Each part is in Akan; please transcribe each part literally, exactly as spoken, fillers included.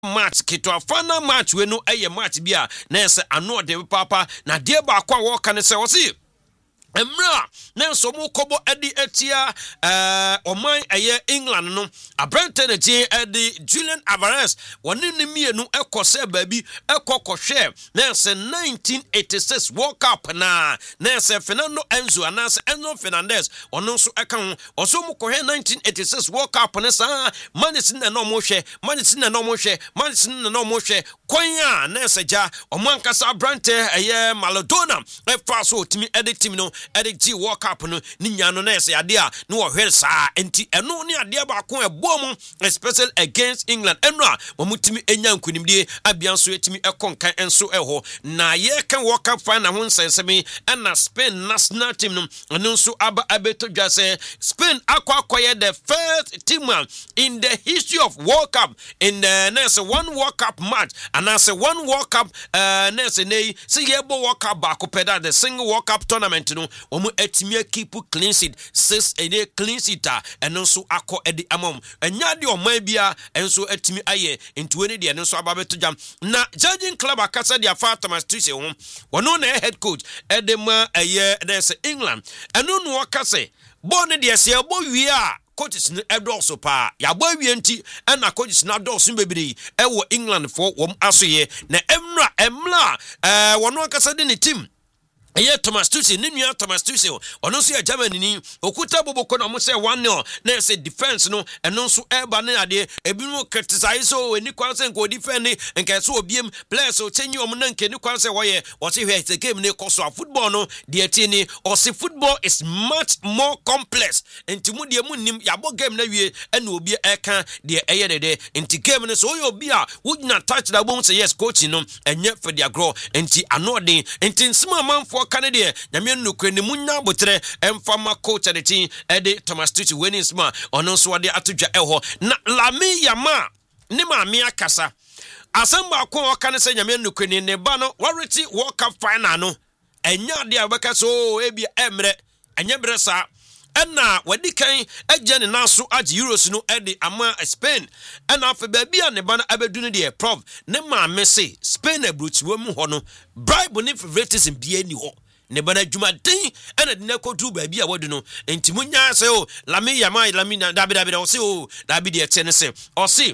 match kito final match we no eye match bia na ese ano de papa na de ba kwa wo kan se wo si Emra nenso mu kobo edi etia eh oman eye England no abrante na tie edi Julian Alvarez woni ne mienu ekose baabi ekokohwe nense nineteen eighty-six World Cup na nense Fernando Enzo anase Enzo Fernandez ono nso eka ho oso mu kohwe nineteen eighty-six World Cup ne sa manisin na no mo hwe manisin na no mo hwe manisin na no mo hwe kwanya nense ja omankasa abrante eye Maradona e fa so timi edi team no Eric G World Cup no ni nya no na ese ade a no wo hwere saa enti eno ni ade ba ko ebo mu especially against England eno a mo mutimi enya nkunimdie abia nso etimi ekonkan enso eho na ye kan World Cup final ho nsensemi na Spain national team no eno nso aba abeto dwa se Spain akwa akoye the first team in the history of World Cup in the next one World Cup match and as one World Cup uh next nay see yebo World Cup ba ko peda the single World Cup tournament no omu etimi keep clean sheet six ene clean sheet a eno nso akọ edi amom enya de oman bia enso etimi aye into ene de eno nso ababeto jam na judging club akasa de afa Thomas Tuchel ho wono na head coach edema aye there's England eno no wakase bone de se ebo wi a coaches ni edorso pa ya bo wi enti na coaches na dorso bebiri e wo England for wom asoye na emra emla eh wono akasa de ne team Eye Thomas Tuchel ni nua Thomas Tuchel ono so ya Germany ni okuta boboko na mo say one nil na say defense no eno so eba na ade ebi no criticize so eni kwanse nko defend nka so obiem players o chenyi om na nke ni kwanse wo ye wo se hwe the game ni koso football no de ati ni o se football is much more complex enti mu de mu nim ya bo game na wie ena obi eka de eye dede enti game no so yo obi a wo na touch da bo say yes coach no enye for their grow enti anodin enti nsima manfo Canada nyame nnukwe ne munya botre emfama coach de tin ede Thomas Tuchel winning sma ono so de atodwa eho na Lami Yama ne ma me akasa asamba ko oka ne se nyame nnukwe ne ne ba no wariti World Cup final no enya de abaka so ebi emre enya bresa ena wadi kan agye ne naso age euros no ede ama Spain ena afa baabi a ne ba na abedu ne de prof ne ma me se Spain abruchiwo mu ho no bribe ne favoritism bia ni ho ne bana dwumaden ena de nakotu baabi a wadu no enti munya se o Lami Yama Lami na dabi dabi o se o dabi de ete ne se o se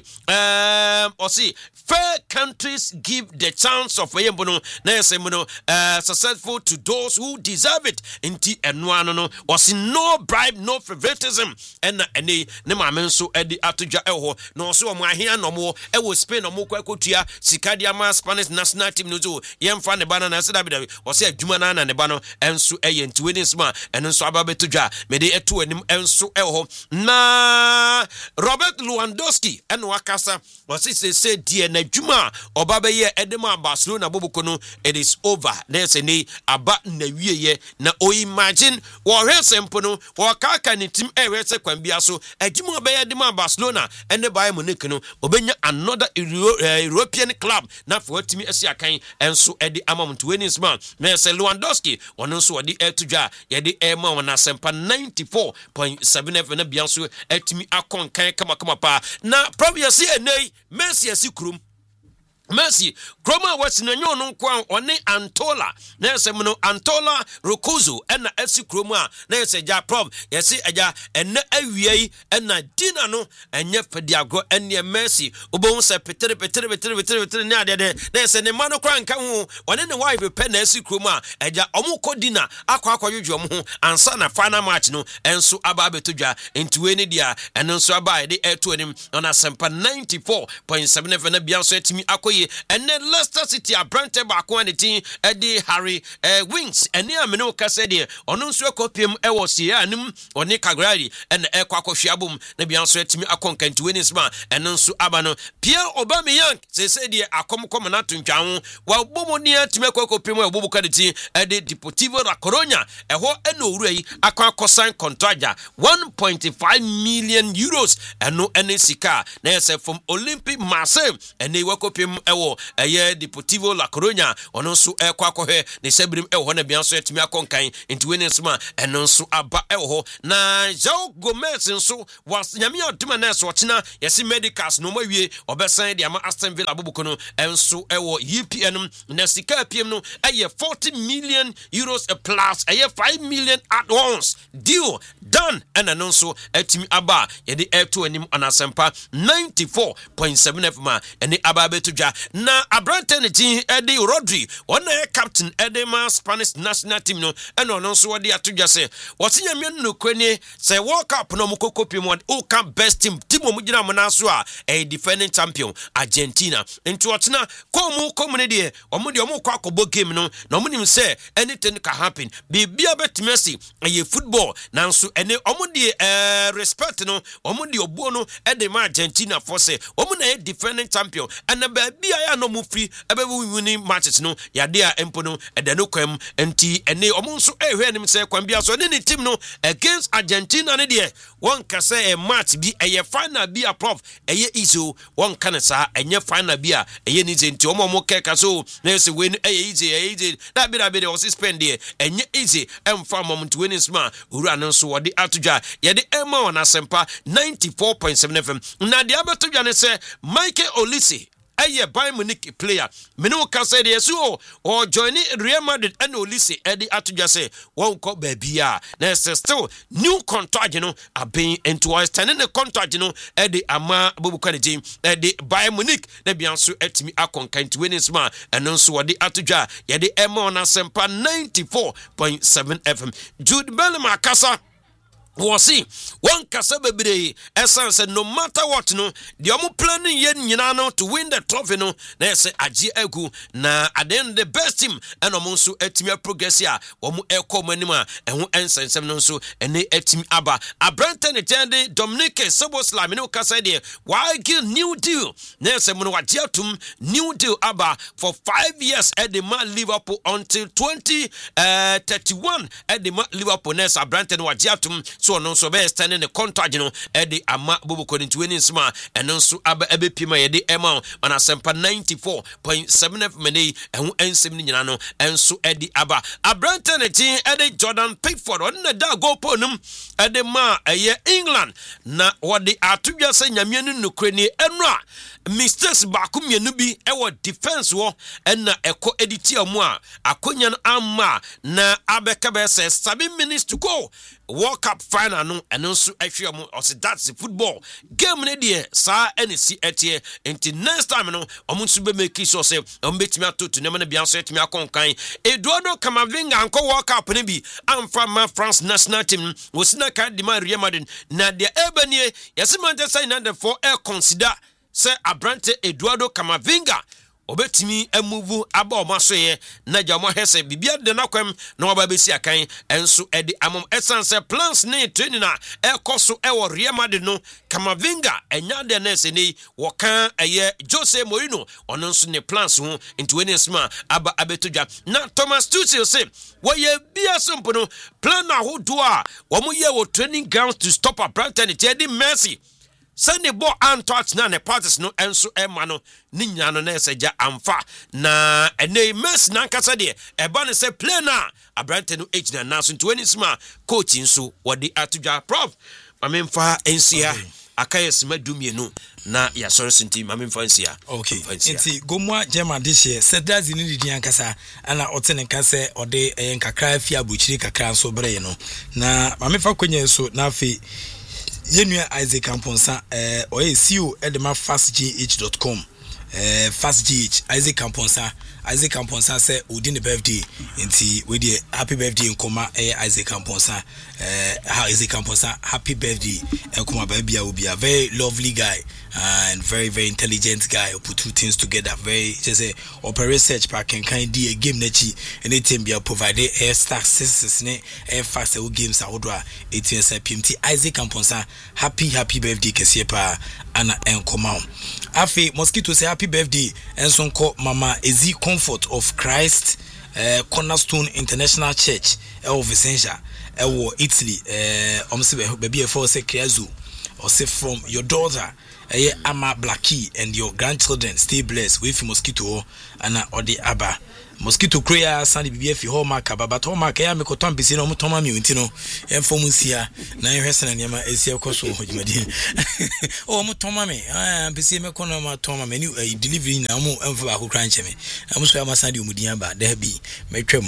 um o se fair countries give the chance of yembo no na se mo no uh, successful to those who deserve it enti eno ano no o se no bribe no favoritism ena ene ne ma men so edi atodwa eho no so o mo ahia no mo e wo Spain no mo kwa kotua sikadia ma Spanish national team no so yemfa ne bana na se dabi dabi o se adwuma na na ne no enso eye nti weni sma enso ababetodwa mede eto anim enso eho na Robert Lewandowski eno akasa wasise se die na dwuma obabeye edema Barcelona boboko no it is over there's any aba na wieye na o imagine wo hwesempo no wo kaka ne team ehwese kwambia so adwuma obeye edema Barcelona ene Bayern Munich no obenya another Euro, uh, European club na for timi esi akan enso edi amount weni sma na se Lewandowski wono so wadi etudwa yede ema wona sempa ninety-four point seven F na bianso etimi akonkan kama kama pa na probably enei Messi asikrum Messi kroma wasina nyo no kwa one Antola na yese no Antola Rokuzo ena esi kroma na yese ja prob yese aja ena awiei ena dina no enye fediago ene Messi obo se petere petere petere petere petere na ade na yese ne mano kwa nka hu one ne wife pe na esi kroma aja omuko dina akwa akwa yodwo ho ansa na final match no enso aba abetodwa enti eni dia eno nso aba ede eto anim na sempa ninety-four point seven F na bianso etimi akoye and then Leicester City a brand back one team Eddie Harry uh, Wings and near Meno Cassadi on unso copium e was here and on Nick Cagrari and the Equaco Shabum the Bianso to me a content to winning sma and unso Abano Pierre Obama Young they said here a come common out to town while Bomo near to make a copium of Bobocadity at the Deportivo La Coronia a whole no ray a consign contraja one point five million euros and no N C car there's from Olympic Marseille and they work up him ɛwɔ ɛyɛ Deportivo La Coruña ɔno nso ɛkɔ akɔhwɛ ne sabrim ɛwɔ hɔ na bia nso ɛtumi akɔnkan nti we ne nsoma ɛno nso aba ɛwɔ hɔ na João Gomes nso was nyame adoma na ɛso ɔkyena yɛse medicals no mawie ɔbɛsan de ama Aston Villa aboboko no ɛnso ɛwɔ U P N na sika P M no ɛyɛ forty million euros plus ɛyɛ five million at once deal done ɛna no nso ɛtumi aba yɛde ɛto anim anasempa ninety-four point seven F M ɛne aba beto dwa na abrante ne tin ɛde Rodri ɔna ɛyɛ captain ɛde ma Spanish national team no ɛna ɔno nso wɔde ato dwa sɛ wɔse nyame no kwani sɛ World Cup no mukoko pim wɔn o ka best team team mu gyina mo na so a ɛyɛ defending champion Argentina nti ɔtena komu komune de ɔmo de ɔmo kɔ akɔbɔ game no na ɔmo nim sɛ anything can happen bibia betime si ɛyɛ football nanso ɛne ɔmo de eh respect no ɔmo de obuo no ɛde ma Argentina for sɛ ɔmo na yɛ defending champion ɛna ba bia ya no mo free ɛbɛ winning matches no yade a empo no ɛda no kwam nti ɛne ɔmo nso ɛhwɛ anim sɛ kwan bia so ne ne team no against Argentina ne de wɔn ka sɛ ɛ match bi ɛyɛ final bi a prof ɛyɛ easy wɔn ka ne saa ɛnyɛ final bi a ɛyɛ ne nti ɔmo ɔmo kɛka so na sɛ we ɛyɛ easy ɛyɛ easy da bi da bi de ɔsi spend de ɛnyɛ easy ɛmfa moment we ne sma owura no nso wɔde atodwa yɛde ɛma wɔn asempa ninety-four point seven F M na de abɛtodwa ne sɛ Michael Olise Aye Bayern Munich player menu ka say de so or join Real Madrid and Olise Eddie atudwa say won ko baby a na still new contract you know abin into us turning the contract you know Eddie ama Abubakar Jim Eddie Bayern Munich na bianso etimi akonkan nti we nisma eno so wode atudwa ye de ema on asempa ninety-four point seven F M Jude Bellingham akasa Wasi one kasa bebre essence said no matter what no the omu planning yen nyina no to win the trophy no na say agi egu na at the end the best team and omu nso etimi progress ya omu ekọ manima ehu ensensem no nso ene etimi aba abrante ne tende Dominique Szoboszlai no kasa de why give new deal na say mo wagi atum new deal aba for five years at the man Liverpool until twenty thirty-one at the man Liverpool na abrante no wagi atum so no so be standing the contract no e de ama Boboko into winning sma eno nso aba ebe pima ye de ema on asempa ninety-four point seven F M e hu ensem ni nyina no enso e de aba abrante ne tin e de Jordan Pickford on na da goal ponum e de ma eye England na wode atudwa se nyame nu nukre ni enu a mistakes baako mienu bi e wo defense wo na eko editi amu a akonya no amma na abeka be say seven minutes to go World Cup final no eno nso ahwe am o say that's the football game ne de sa enesi etie until next time no omo nso be make sure say omo betimi atoto ne ma na bia nso etimi akonkan Eduardo Camavinga anko World Cup ne bi amfa ma France national team wosina ka di ma Real Madrid na de ebanie yesi Manchester United for air consider say abrante Eduardo Camavinga obetimi emuvu aba omasoye na jamo hese bibia de nakwam na oba besi akan enso edi amom essence plans ne training na ekoso ewo Real Madrid no Camavinga enya de na sene wokan eye Jose Mourinho ono nso ne plans ho into any sma aba abetodwa na Thomas Tuchel say woye bia sompo no plan na hodo a wo mo ye wo training grounds to stop a Brighton Teddy Messi Send the ball and touch na ne parties no enso emano ni nyano na eseja amfa na ene mes na nkasa de eba ne se play na abrante no age na na so twenty sma coach nso wodi atudwa prof mamemfa ensia akaye sima dumienu na ya sorry sinti mamemfa ensia okay enti gomwa German this year sedazi ni didi ankasa ana otene kase ode enkakra fi abuchiri kakra so breye no na mamemfa kwenye so na afi Yenua Isaac Amponsa eh oye C E O edema fast g h dot com eh fast g h Isaac Amponsa Isaac Amponsa say odi ne birthday nti we dey happy birthday nkoma eh Isaac Amponsa eh Isaac Amponsa happy birthday nkoma ba bia obi a very lovely guy uh, and very very intelligent guy who put two things together very just say open research pack and kind a game nachi anything be provided air stack six ne air fast games awodwa eighteen P M T Isaac Amponsa happy happy birthday kese pa ana nkoma afi mosquito say happy birthday enso nko mama Ezi Comfort of Christ uh, Cornerstone International Church of Vicenza ewo Italy uh omse baby e for say Kriazu or say from your daughter eh ama Blackie and your grandchildren stay blessed with mosquito ana odi aba mosquito create sand bibia fi hallmark aba to hallmark ya me ko ton bisi no mo ton ma mi unti no em fo mu sia na ehwese na niam esia ko so hojimadi o mo ton ma me ah bisi me ko no ma ton ma me ni delivery na mo em fo ba ko kran cheme na mo so ma sand umudi aba da bi metwam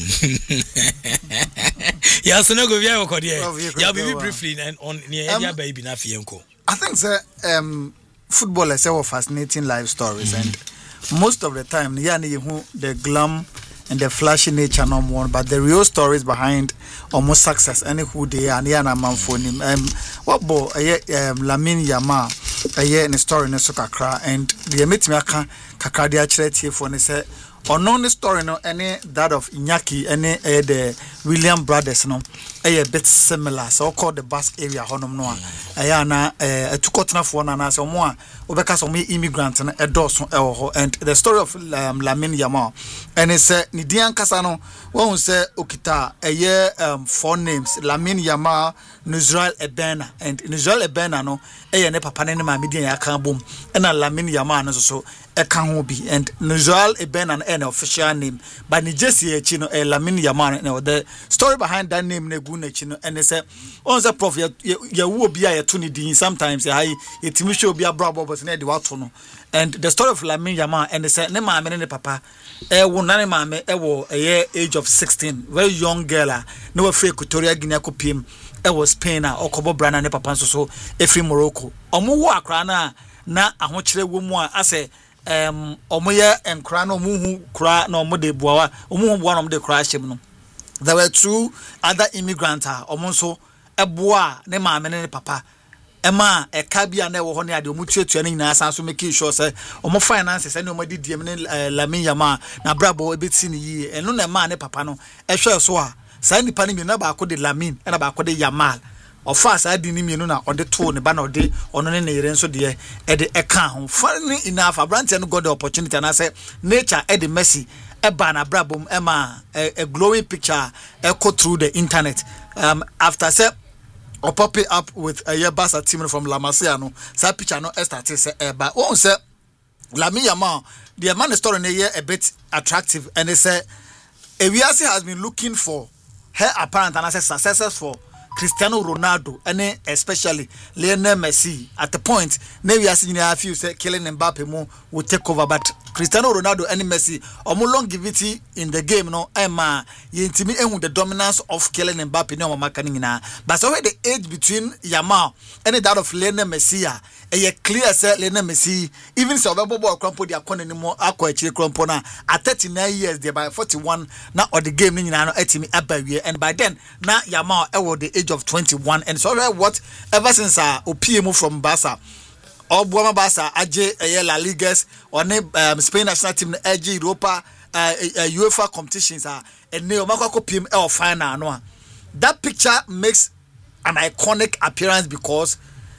ya so no go bia ko de ya be briefly on near area baby na fi enko. I think sir um footballers have fascinating life stories, mm-hmm. and most of the time yeah the glam and the flashy nature no more, but the real stories behind almost success and who they are yeah na man for him um what bo um Lamine Yamal a in story no so kakra and the meet me aka kakra dia kire tie for ne say unknown story no any that of Iñaki any uh, the William brothers no a bit similar so called the Basque area honom no a na a tukotna for na na so mo a obeka so me immigrant na edoso ewo and the story of um, Lamine Yamal and it's uh, ni dian kasa no won say okita eye um, four names Lamine Yamal Nuzrael Ebena and Nuzrael Ebena no eye ne papa ne ma median ya kan bom and Lamine Yamal no so e kan ho bi and Nuzrael Ebena an official name but ni Jesse echi no e Lamine Yamal no the story behind that name na gu na echi no and say on say prof ya wo bi a ya to ni din sometimes ya hi etimi show bi abrabo but na de wato no and the story of Lamine Yamal and say ne ma me ne papa e wo na ne ma me e wo e age of sixteen very young girl na wa free Equatorial Guinea ko pim e wo Spain a okobo brana ne papa nso so e free Morocco omo wo akra na na ahokyere wo mu a ase um omoye enkra no muhu kra na omo de buawa omo buawa na omo de kra hyem no there were two other immigrants ah omo so eboa ne maame ne papa ema e ka bia na wo ho ne ade omo tuatua ne nyina san so make sure say omo finances ne omo de diem ne Lamine Yamal na brabo ebeti ne yi eno na ma ne papa no e hwe so a sai nipa ne mi na ba ko de Lamine na ba ko de Yamal of us I didn't mean na on the two ne ba na de ono ne ne nso de e de e kan ho funny enough Abrante no got the opportunity and I say nature e de mercy e ba na brabom e ma a glowing picture e go through the internet um after say or pop it up with a year Barca team from La Masia no say picture no started say e ba won say Lamine Yamal the man story ne a bit attractive and they say Ewiase has been looking for her apparent and as successors for Cristiano Ronaldo and especially Lionel Messi at the point now we are seeing a few say Kylian Mbappe mo will take over but Cristiano Ronaldo and Messi omo longevity in the game no ema yintimi ehun the dominance of Kylian Mbappe no maka nyina but so the age between Yamal and that of Lionel Messi a clear say Lionel Messi even so ball crampo dia kone ni mo akwa chire crampo na at thirty-nine years there by forty-one na or the game nyina no etimi abawie and by then na Yamal e was the age of twenty-one and so what ever since uh opm from Barca or Buama Barca aje uh, La Ligas or um, Spain national team aje Europa uh, uh, UEFA competitions are and ne omakwa P M L final no that picture makes an iconic appearance because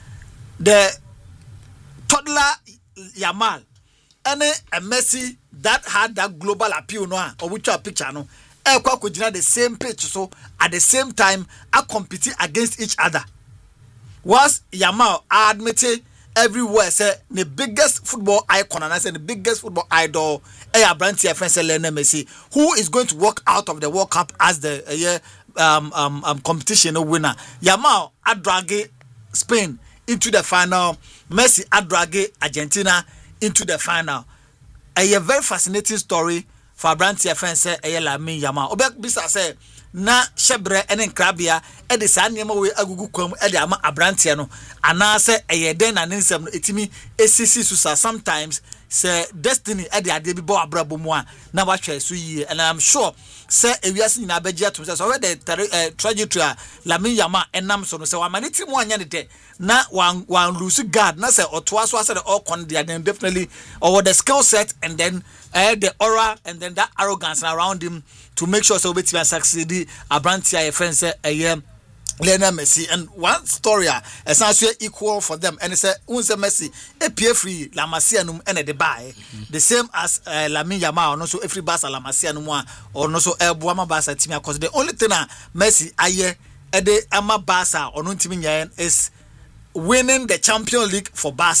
the toddler Yamal and a Messi that had that global appeal no or which a picture no e kwa kujina the same pitch so at the same time are competing against each other was Yamal admitted everywhere say the biggest football icon and I say the biggest football idol eh Abrante friend say Lionel Messi who is going to walk out of the World Cup as the uh, yeah, um, um um competition winner. Yamal adrage Spain into the final, Messi adrage Argentina into the final. A very fascinating story for Abrante friend say eh Lamine Yamal obek bisa say na shebre ene krabia e de sa nneema we agugu kwam e de ama Abrante no ana se eye den na nsem no etimi esisi susa sometimes say destiny e de ade bi bo abrabo mu a na wa hwe so yie and I'm sure say ewiase nyina abeji atum say so we the trajectory Lamine Yamal enam so no say wa maniti mu anya de na wan wan lose guard na say otoa so say all con they definitely or the skill set and then uh, the aura and then that arrogance around him to make sure so better succeed Abrante a friend say uh, Lionel Messi and one story is also equal for them and say unse Messi e pie free La Masia num and the buy the same as uh, Lamine Yamal no so every Barca La Masia num or no so e Buama Barca team because the only thing na Messi aye e de ama Barca or no team is winning the Champions League for Barca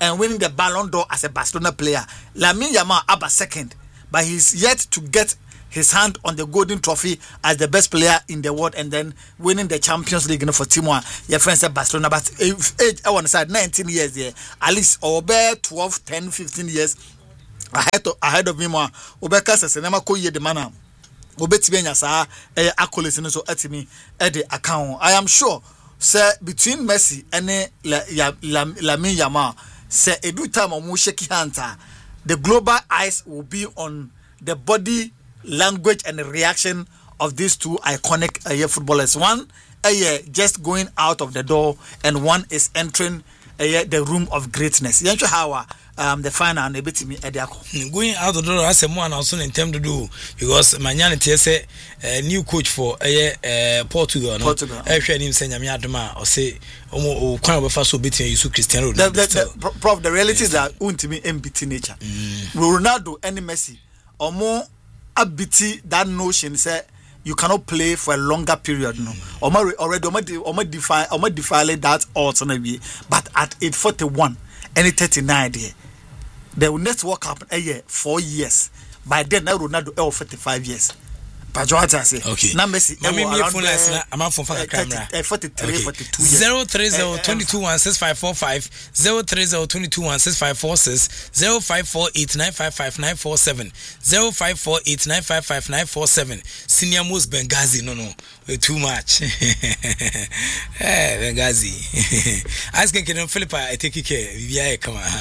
and winning the Ballon d'Or as a Barcelona player. Lamine Yamal up a second, but he's yet to get his hand on the golden trophy as the best player in the world, and then winning the Champions League, you know, for Timor. Your friends said Barcelona, but age I want to say nineteen years there, at least over twelve, ten, fifteen years ahead of ahead of him. Obeka says never ko ye the man. Obetibenya sa eh accolades no so atimi e the account. I am sure say between Messi and Lamine Yamal, say edu time omo shake hands, the global eyes will be on the body language and the reaction of these two iconic uh, footballers. One uh, just going out of the door, and one is entering uh, the room of greatness. You know how um the final and a bit me going out of the door as a man also intend to do, because Manyan say a new coach for uh, Portugal. No? Portugal. I share him saying Yamiadama or say oh kind of first bit you Cristiano Ronaldo. The, the, prof, the reality is that ultimately M B T nature. Mm. Ronaldo and Messi or more abiti that notion say you cannot play for a longer period, no. Or already already already define already define that alternative. But at age forty-one and thirty-nine there, the next World Cup a year four years. By then now Ronaldo L forty-five years. But what I say, okay. Now Messi, I'm in phone lines. I'm out for fucking camera. forty-three, forty-two. Zero three zero twenty two one six five four five. Zero three zero twenty two one six five four six. Zero five four eight nine five five nine four seven. Zero five four eight nine five five nine four seven. Senior most Benghazi, no no, too much. Hey Benghazi. Ask Ken Philippa, I take care. Yeah, come on.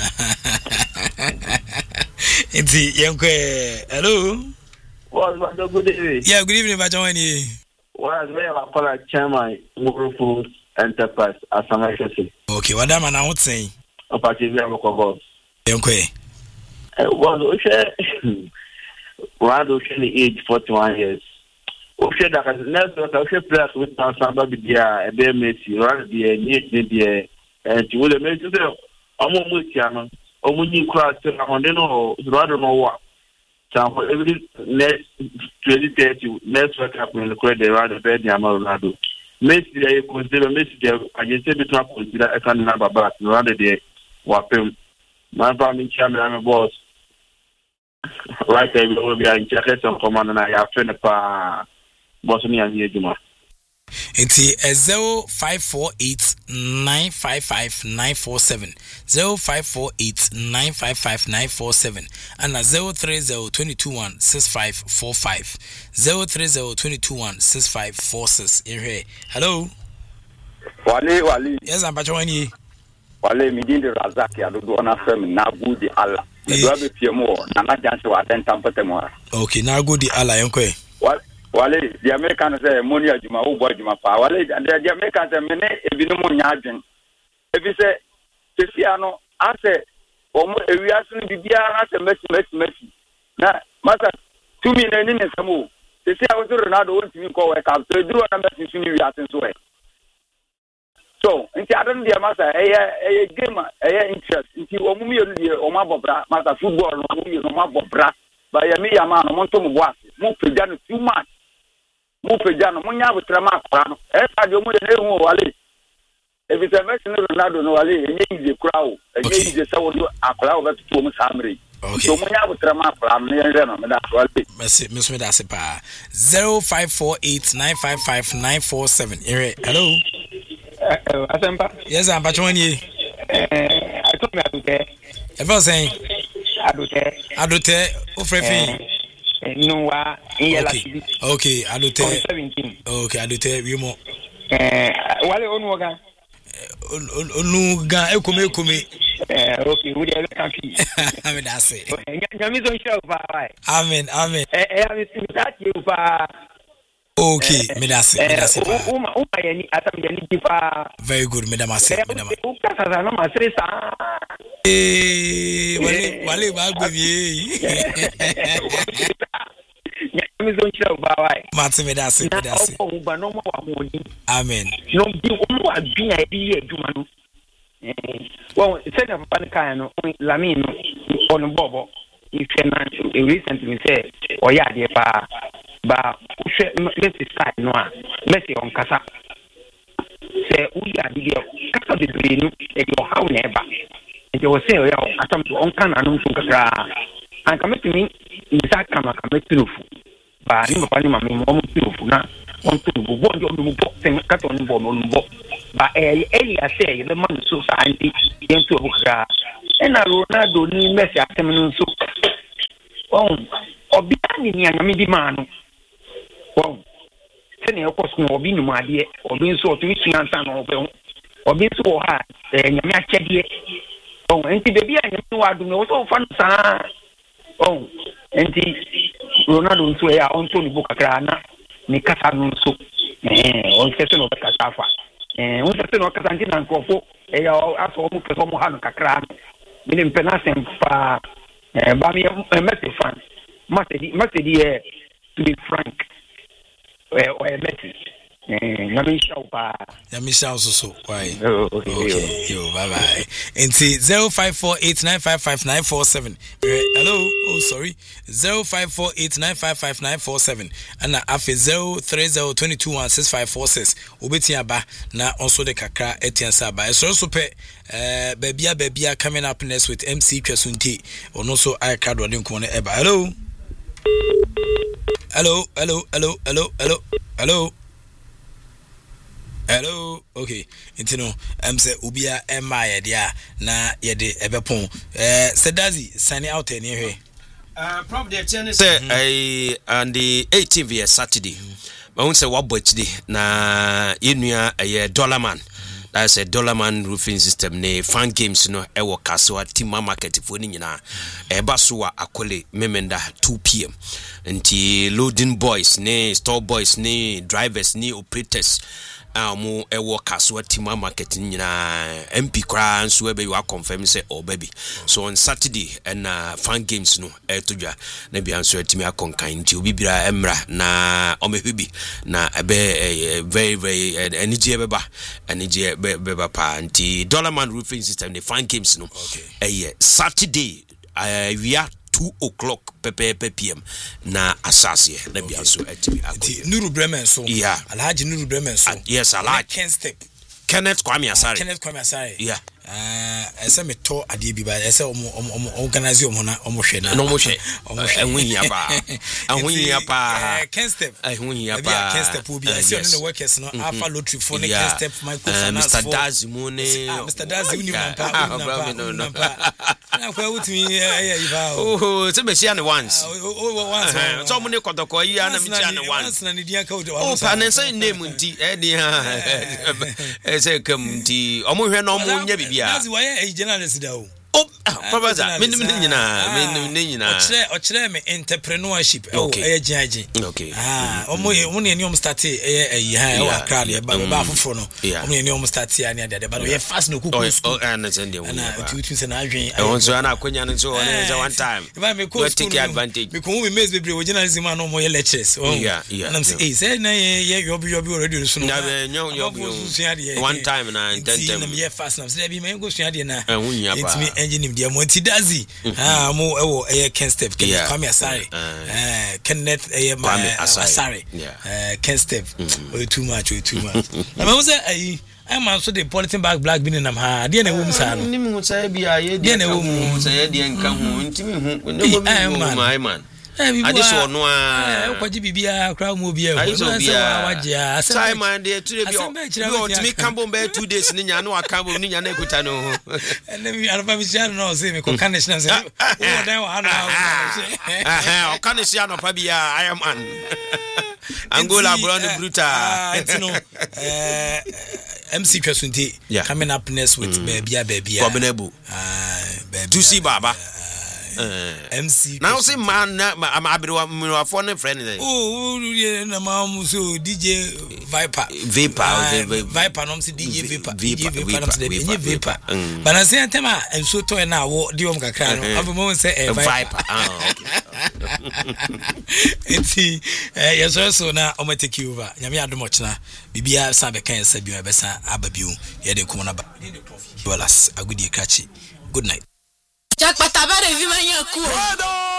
It's the hello. Well, good evening. Yeah, good evening, Bajonwani. Well, we are calling chairman Mugrufu Enterprise as an agency. Okay, what am I now saying? A party we have a cover. Okay. Well, we share around the age forty-one years. We share that as next we share players with our samba bidia, a bear Messi, rather be a neat media, and you will make it. I'm almost young. I'm only cross to Ramondino, rather know what. So every next twenty thirty next World Cup in the credit around the bed Ronaldo. Messi they consider Messi I just say between consider I can number back rather the wapem. My family chairman I'm a boss. Right there we will be in check some command and I have friend pa Bosnia and Yejuma. It's a zero five four eight nine five five nine four seven zero five four eight nine five five nine four seven and a zero three zero twenty two one six five four five zero three zero twenty two one six five four six. Here, hello. Wale Wale. Yes, I'm Pachawani. Wale midin de Razak ya do na fem na gudi Allah. Do abi piemo na na janse wa den tampete mo. Okay, na gudi Allah yankwe. Wale Wale, the American say money ajuma wo boy juma pa. Wale, the American say mene ebinu mo nya adwen. Ebi say sefia no ase omo ewiase no bibia na say Messi Messi Messi. Na masa two mi na ni ne samu. Sefia wo Ronaldo won timi ko World Cup. So duro na Messi sunu wiase so e. So, nti adon dia masa eh eh game eh interest. Nti omo mi yenu die omo abobra masa football no omo yenu omo abobra. Ba ya mi ya ma no mo nto mo boase. Mo pega no too much. Mo pega no mo nya botra ma akora no. E fa de mo de hu Wale. E bi se Messi no Ronaldo no Wale enye ize kura o. Enye ize sa wo do akora wo beto mo samre. So mo nya botra ma akora no ye no me da Wale. Merci, monsieur da se pa. zero five four eight nine five five nine four seven. Hello. Uh, Asempa? Yes, I'm Pachawani. Uh, I told me Adute. If I was saying Adute. Adute, Ofrefi. No, uh, okay. Okay, Adute. seventeen. Okay, Adute, we more. Uh, Wale Onwaga. Onuga, Ekome, Ekome. Okay, who the country? I mean, that's it. Yamizo show, bye. Amen, amen. Eh, I was that you, pa. Okay, me that's it, me that's it. Uma, uma, yani, atam yani kifa. Very good, madam. I say, madam. Uka sasa no masresa. Eh, wale, wale, bagbe. Nyami zonchira ubawai. Mate me that's it, me that's it. Na oba no mo wa moni. Amen. No bi omo wa dua e bi aduma no. Eh, well, say na papa kan no, Lamine no, on bobo. If you recently say, oh yeah, de pa. Ba Messi style no a Messi on kasa se uya dige kasa de brinu e yo how never nti wo se ya atam to on kan anu so kakra an kametimi nsa kama kametirofu ba ni papa ni mama mo mo tirofu na on to bo bo ndi on bo sen ka to ni bo mo bo ba eh eh ya se ye man so sa anti yen to bo kakra ena Ronaldo ni Messi atem no so on obi ani ni anyame di ma no on se ne ekos no obi ni mu ade obi nso o to isi ansa no obi obi nso wo ha nyame akyede on enti bebi anyame wa do no so fa sa on enti Ronaldo nso ya on to ni bo kakra na ni kasa no nso eh on se se no kasa fa eh on se se no kasa nti na nkofo e ya aso mo peso mo ha no kakra mi ni pena sempa eh ba mi Messi fan Messi Messi eh to be frank eh o Messi eh na mi show pa na mi show so so why oh, okay, okay yo, yo bye bye enti zero five four eight nine five five nine four seven hello oh sorry zero five four eight nine five five nine four seven and afi zero three zero two two one six five four six obeti aba na also the kakra etiansa ba so so pe eh babia babia coming up next with M C Kwasunti ono so I card wode nko ne eba hello hello hello hello hello hello hello hello okay intino am say ubia emma ye dia na ye de ebepon eh Sedazi sign out any here uh probably the ten say I on the eighteenth year Saturday but won say what birthday na yenua eh Dollarman that's a Dollarman roofing system ne fan games no e wo Kasoa Tima market fo ni nyina e ba so wa akole memenda two p m nti loading boys ne store boys ne drivers ne operators amu ewo Kasoa Tima market nyina M P kra nso e be you confirm say oh baby so on Saturday and uh, fan games no e todwa na bia nso atimi akonkan nti obi bira emra na omehwebi na ebe very very energy beba energy beba pa nti Dollarman roofing system the fan games no eh Saturday uh, we are two o'clock p m na asase na bia so atimi akoti Nuru Bremen so yeah Alhaji Nuru Bremen so uh, yes Alhaji Ken Step Kenneth Kwame Asare uh, Kenneth Kwame Asare yeah ah ese me to ade bi ba ese o organize o mo na o mo hwe na no mo hwe ehunhia pa ehunhia pa Ken Step ehunhia pa Ken Step obi ese on the workers no Alpha Lottery for Ken Step microfinance for Mister Dazi mo ne Mister Dazi uni mpa uni mpa na kwa utimi eh iba oh se be share ne once oh once so mo ne kodoko yi ana mi share ne once na ne dia ka o pa ne say name nti eh di ha eh say kam nti o mo hwe na o mo nya bibia Dazi wa e journalist da o oh professor me me nyina me me nyina o chere o chere me entrepreneurship o e giaji okay ah o mo mo ne niom start e e ha e wa kra de ba ba fofo no o mo ne niom start ya ne de ba no ye fast no kuku school oh and send dem na tutu se na adwen e won so na akonya no so one is one time ba me ko take advantage me ko me mess bebre o journalism na mo ye lectures o yeah yeah na say eh say na ye yobi yobi already so no na nyo yobi one time na ten time na me ye fast na say bi me go sua de na e hunya ba intimi engine dem Monty Dazi ah mo ewo eh Ken Step Ken Kwame Asare eh Kenneth eh Asare eh Ken Step o too much o too much na me say ai I'm also the politin bag black bin nam ha de na wom sa no ni mu say bia ye de na wom say de nka hu ntimi hu ne mo bi my man I just want no ah kwaji bibia kra mo bia I so bia waje ah time and dey to be on to me cambo be two days ni nya no akambo ni nya na ekuta no and then alfa mi sia no say me ko kanishna say o dan wa na ah o kanishia no pa bia I am an Angola brown brutal you know eh M C Kwasunti coming up next with babia babia Kobenebu ah to see baba Uh, M C now say man I'm abirwa my phone friend oh na mamu so D J Viper Viper Viper no say D J Viper D J Viper no say D J Viper but I say tema enso to na wo di om kakra no abu mo say Viper ah okay enti eh yeso so na o take you over nyame adom ochna bibia sa be kan sa bi e be sa ababiu ye de komo na ba dollars agudi kachi good night Jack Patabare Vimanya Ku.